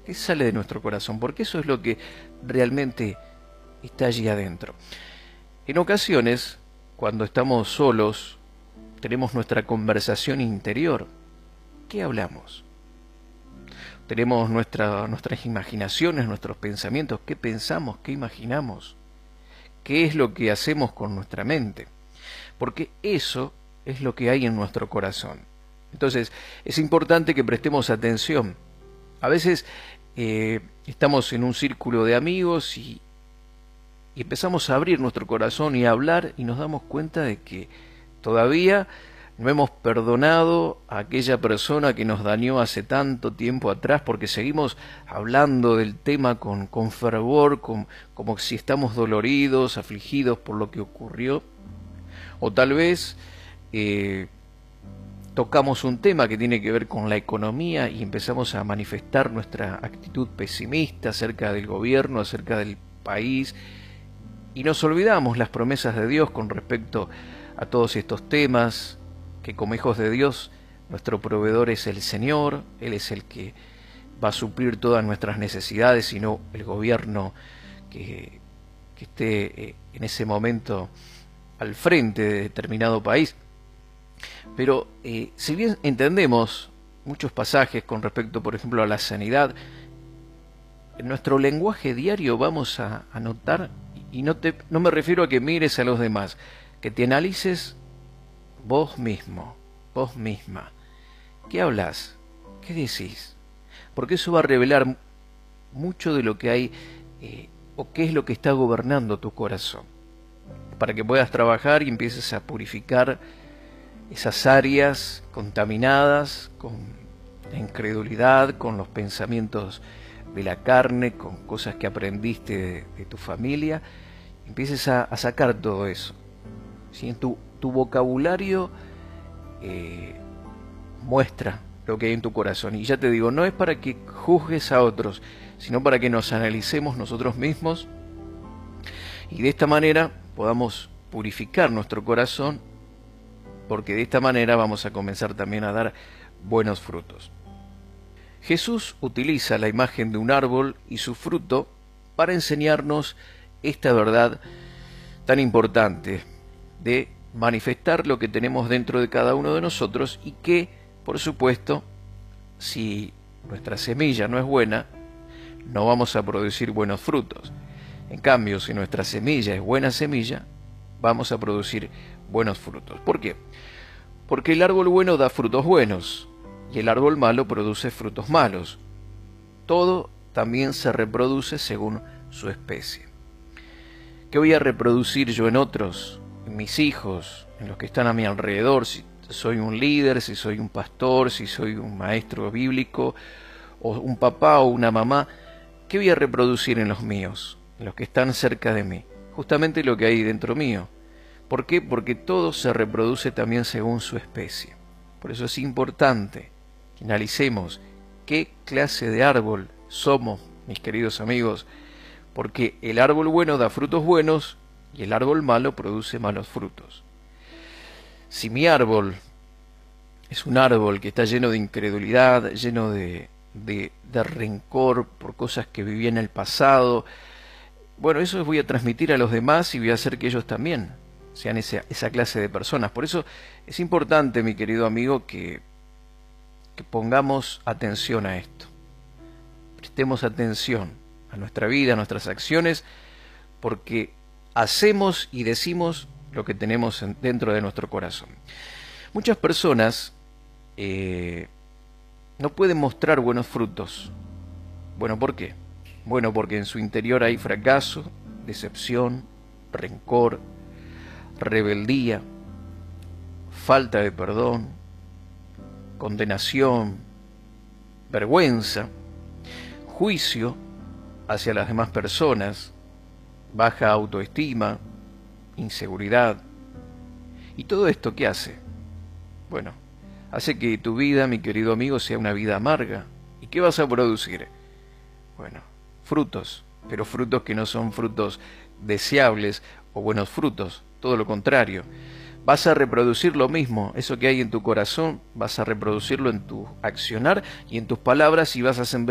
¿Qué sale de nuestro corazón? Porque eso es lo que realmente está allí adentro. En ocasiones, cuando estamos solos, tenemos nuestra conversación interior. ¿Qué hablamos? Tenemos nuestras imaginaciones, nuestros pensamientos. ¿Qué pensamos? ¿Qué imaginamos? ¿Qué es lo que hacemos con nuestra mente? Porque eso es lo que hay en nuestro corazón. Entonces, es importante que prestemos atención. A veces estamos en un círculo de amigos y empezamos a abrir nuestro corazón y a hablar y nos damos cuenta de que todavía no hemos perdonado a aquella persona que nos dañó hace tanto tiempo atrás, porque seguimos hablando del tema con fervor, como si estamos doloridos, afligidos por lo que ocurrió. O tal vez tocamos un tema que tiene que ver con la economía y empezamos a manifestar nuestra actitud pesimista acerca del gobierno, acerca del país, y nos olvidamos las promesas de Dios con respecto a todos estos temas, que como hijos de Dios, nuestro proveedor es el Señor, Él es el que va a suplir todas nuestras necesidades y no el gobierno que esté en ese momento al frente de determinado país. Pero si bien entendemos muchos pasajes con respecto, por ejemplo, a la sanidad, en nuestro lenguaje diario vamos a notar, y no me refiero a que mires a los demás, que te analices vos mismo, vos misma. ¿Qué hablas? ¿Qué decís? Porque eso va a revelar mucho de lo que hay o qué es lo que está gobernando tu corazón, para que puedas trabajar y empieces a purificar esas áreas contaminadas con la incredulidad, con los pensamientos de la carne, con cosas que aprendiste de tu familia. Empieces a sacar todo eso. ¿Sí? En tu vocabulario muestra lo que hay en tu corazón. Y ya te digo, no es para que juzgues a otros, sino para que nos analicemos nosotros mismos y de esta manera podamos purificar nuestro corazón, porque de esta manera vamos a comenzar también a dar buenos frutos. Jesús utiliza la imagen de un árbol y su fruto para enseñarnos esta verdad tan importante de manifestar lo que tenemos dentro de cada uno de nosotros, y que, por supuesto, si nuestra semilla no es buena, no vamos a producir buenos frutos. En cambio, si nuestra semilla es buena semilla, vamos a producir buenos frutos. ¿Por qué? Porque el árbol bueno da frutos buenos y el árbol malo produce frutos malos. Todo también se reproduce según su especie. ¿Qué voy a reproducir yo en otros, en mis hijos, en los que están a mi alrededor? Si soy un líder, si soy un pastor, si soy un maestro bíblico, o un papá o una mamá, ¿qué voy a reproducir en los míos, en los que están cerca de mí? Justamente lo que hay dentro mío. ¿Por qué? Porque todo se reproduce también según su especie. Por eso es importante que analicemos qué clase de árbol somos, mis queridos amigos, porque el árbol bueno da frutos buenos y el árbol malo produce malos frutos. Si mi árbol es un árbol que está lleno de incredulidad, lleno de rencor por cosas que viví en el pasado, bueno, eso voy a transmitir a los demás y voy a hacer que ellos también sean esa clase de personas. Por eso es importante, mi querido amigo, que pongamos atención a esto. Prestemos atención a nuestra vida, a nuestras acciones, porque hacemos y decimos lo que tenemos dentro de nuestro corazón. Muchas personas no pueden mostrar buenos frutos. Bueno, ¿por qué? Bueno, porque en su interior hay fracaso, decepción, rencor, rebeldía, falta de perdón, condenación, vergüenza, juicio hacia las demás personas, baja autoestima, inseguridad. ¿Y todo esto qué hace? Bueno, hace que tu vida, mi querido amigo, sea una vida amarga. ¿Y qué vas a producir? Bueno, frutos, pero frutos que no son frutos deseables o buenos frutos, todo lo contrario. Vas a reproducir lo mismo, eso que hay en tu corazón, vas a reproducirlo en tu accionar y en tus palabras, y vas a sembrar